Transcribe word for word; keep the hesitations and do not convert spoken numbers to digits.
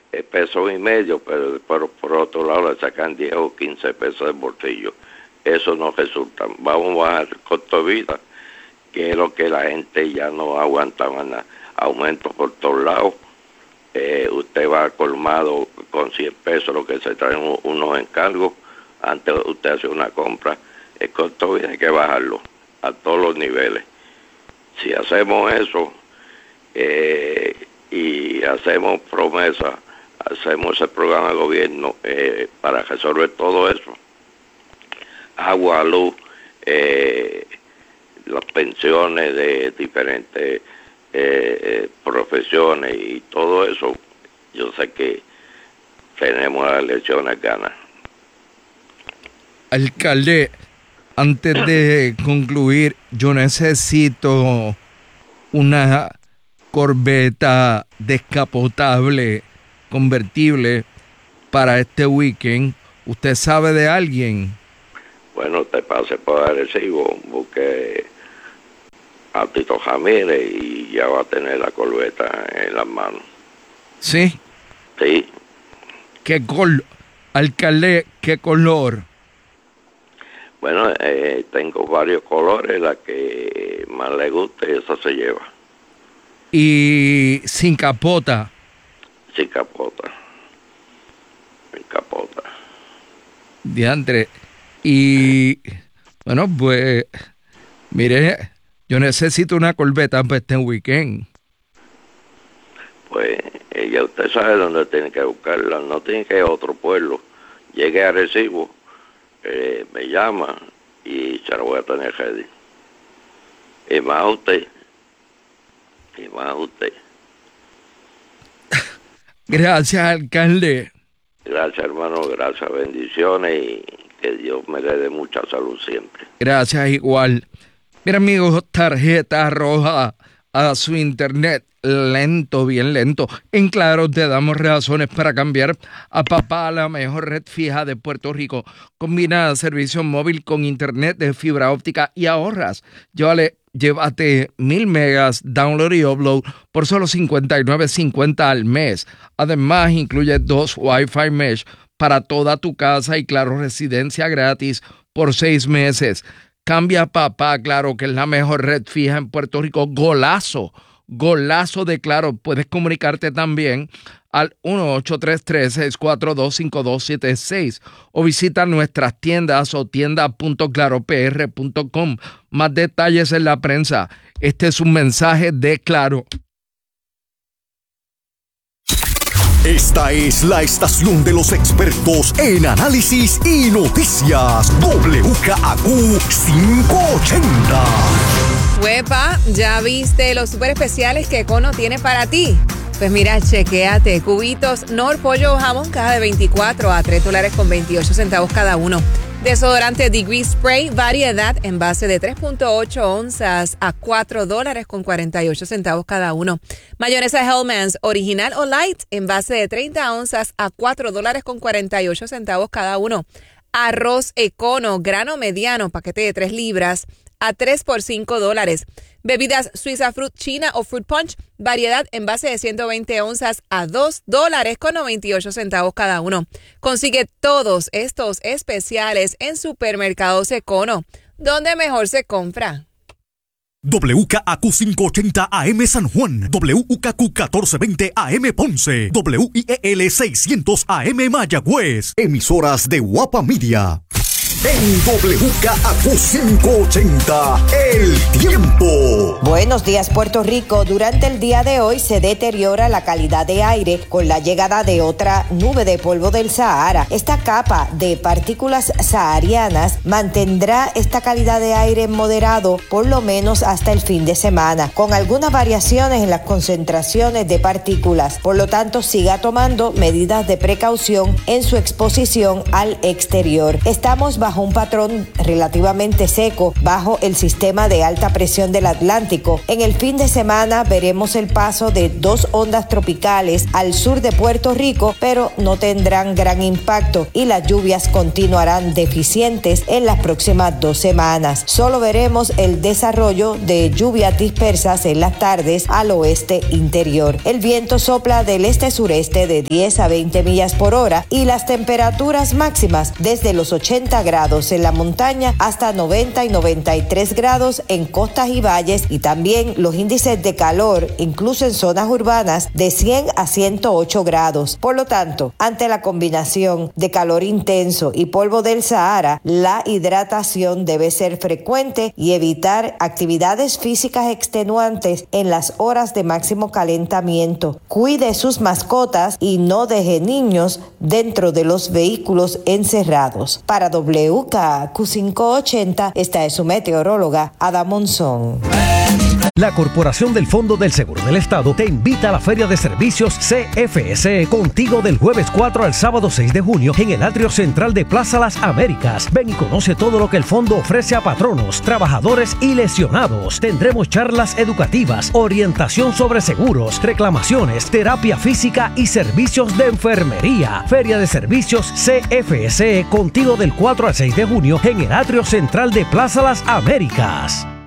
eh, pesos y medio, pero, pero por otro lado le sacan diez o quince pesos del bolsillo. Eso no resulta. Vamos a bajar el costo de vida, que es lo que la gente ya no aguanta más. Aumentos por todos lados. Eh, usted va colmado con cien pesos, lo que se traen unos encargos. Antes usted hace una compra, el costo de vida hay que bajarlo a todos los niveles. Si hacemos eso eh, y hacemos promesas, hacemos ese programa de gobierno eh, para resolver todo eso, agua, luz, eh, las pensiones de diferentes eh, profesiones y todo eso, yo sé que tenemos las elecciones ganas. Alcalde, antes de concluir, yo necesito una corbeta descapotable convertible para este weekend. ¿Usted sabe de alguien? Bueno, te pase por Arecibo, busque a Tito Ramírez y ya va a tener la corbeta en las manos. ¿Sí? Sí. ¿Qué color? Alcalde, ¿qué color? Bueno, eh, tengo varios colores, la que más le guste, esa se lleva. ¿Y sin capota? Sin capota. Sin capota. Diantre. Y, bueno, pues, mire, yo necesito una corbeta para este weekend. Pues, eh, ya usted sabe dónde tiene que buscarla, no tiene que ir a otro pueblo. Llegue a Recibo, eh, me llama y se la voy a tener ready. Y más usted. Y más usted. Gracias, alcalde. Gracias, hermano, gracias, bendiciones y que Dios me le dé mucha salud siempre. Gracias, igual. Mira, amigos, tarjeta roja a su internet. Lento, bien lento. En Claro te damos razones para cambiar a papá a la mejor red fija de Puerto Rico. Combina servicio móvil con internet de fibra óptica y ahorras. Llévale, llévate mil megas, download y upload por solo cincuenta y nueve cincuenta al mes. Además, incluye dos Wi-Fi mesh para toda tu casa y Claro Residencia gratis por seis meses. Cambia a papá, Claro, que es la mejor red fija en Puerto Rico. Golazo. Golazo de Claro. Puedes comunicarte también al uno ocho tres tres, seis cuatro dos, cinco dos siete seis o visita nuestras tiendas o tienda punto claro p r punto com. Más detalles en la prensa. Este es un mensaje de Claro. Esta es la estación de los expertos en análisis y noticias. W K A Q quinientos ochenta. Huepa, ¿ya viste los super especiales que Econo tiene para ti? Pues mira, chequéate. Cubitos Nor Pollo o Jamón, caja de veinticuatro a tres dólares con veintiocho centavos cada uno. Desodorante Degree Spray, variedad en base de tres punto ocho onzas a cuatro dólares con cuarenta y ocho centavos cada uno. Mayonesa Hellmann's, original o light, en base de treinta onzas a cuatro dólares con cuarenta y ocho centavos cada uno. Arroz Econo, grano mediano, paquete de tres libras, a tres por cinco dólares. Bebidas Suiza Fruit China o Fruit Punch, variedad en base de ciento veinte onzas a dos dólares con noventa y ocho centavos cada uno. Consigue todos estos especiales en Supermercados Econo, donde mejor se compra. W K A Q quinientos ochenta A M San Juan, W K Q catorce veinte A M Ponce, W I E L seiscientos A M Mayagüez, emisoras de Guapa Media. En W K A Q quinientos ochenta, el tiempo. Buenos días, Puerto Rico. Durante el día de hoy se deteriora la calidad de aire con la llegada de otra nube de polvo del Sahara. Esta capa de partículas saharianas mantendrá esta calidad de aire moderado por lo menos hasta el fin de semana, con algunas variaciones en las concentraciones de partículas. Por lo tanto, siga tomando medidas de precaución en su exposición al exterior. Estamos bajo bajo un patrón relativamente seco bajo el sistema de alta presión del Atlántico. En el fin de semana veremos el paso de dos ondas tropicales al sur de Puerto Rico, pero no tendrán gran impacto y las lluvias continuarán deficientes en las próximas dos semanas. Solo veremos el desarrollo de lluvias dispersas en las tardes al oeste interior. El viento sopla del este-sureste de diez a veinte millas por hora y las temperaturas máximas desde los ochenta grados en la montaña hasta noventa y noventa y tres grados en costas y valles, y también los índices de calor, incluso en zonas urbanas, de cien a ciento ocho grados. Por lo tanto, ante la combinación de calor intenso y polvo del Sahara, la hidratación debe ser frecuente y evitar actividades físicas extenuantes en las horas de máximo calentamiento. Cuide sus mascotas y no deje niños dentro de los vehículos encerrados. Para W K Q quinientos ochenta, esta es su meteoróloga Ada Monzón. La Corporación del Fondo del Seguro del Estado te invita a la Feria de Servicios C F S E Contigo del jueves cuatro al sábado seis de junio en el atrio central de Plaza Las Américas. Ven y conoce todo lo que el fondo ofrece a patronos, trabajadores y lesionados. Tendremos charlas educativas, orientación sobre seguros, reclamaciones, terapia física y servicios de enfermería. Feria de Servicios C F S E Contigo del cuatro al seis de junio en el atrio central de Plaza Las Américas.